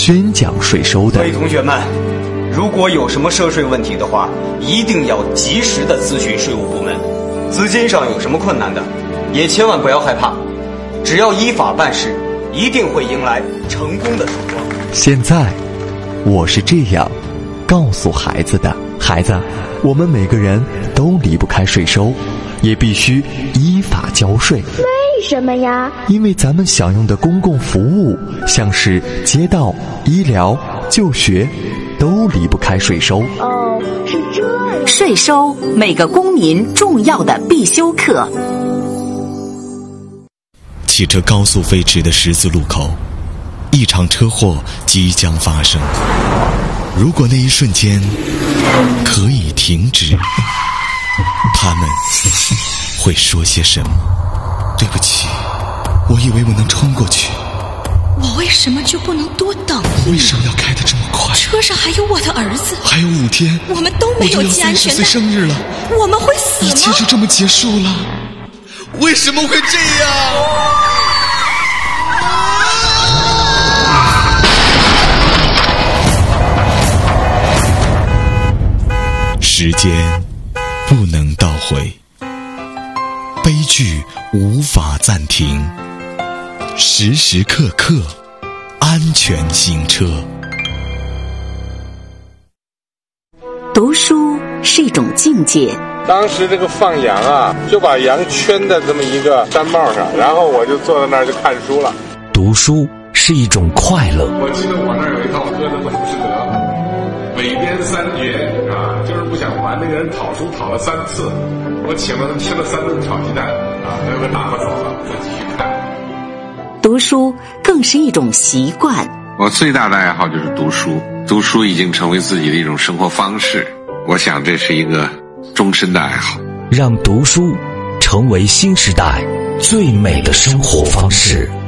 宣讲税收的。 各位同学们，如果有什么涉税问题的话，一定要及时的咨询税务部门。资金上有什么困难的，也千万不要害怕，只要依法办事，一定会迎来成功的曙光。 现在，我是这样告诉孩子的：孩子，我们每个人都离不开税收，也必须依法交税。 为什么呀？ 因为咱们享用的公共服务，像是街道、医疗、就学，都离不开税收。 哦，是这样。 税收，每个公民重要的必修课。 汽车高速飞驰的十字路口，一场车祸即将发生。如果那一瞬间可以停止，他们会说些什么？对不起，我以为我能冲过去。 我为什么就不能多等一秒？ 为什么要开得这么快？ 车上还有我的儿子， 还有5天， 我们都没有系安全带。 我就要30岁生日了， 我们会死吗？ 一切就这么结束了？为什么会这样？时间不能倒回，悲剧无法暂停，时时刻刻安全行车。 读书是一种境界。 当时这个放羊啊，就把羊圈在这么一个山帽上，然后我就坐在那儿就看书了。 读书是一种快乐。 我记得我那儿有一套歌的本事得，尾编3绝啊，就是不想还那个人讨书讨了3次，我请了他吃了3顿炒鸡蛋啊，他又打发走了，再继续看。 读书更是一种习惯。 我最大的爱好就是读书，读书已经成为自己的一种生活方式，我想这是一个终身的爱好。 让读书成为新时代最美的生活方式。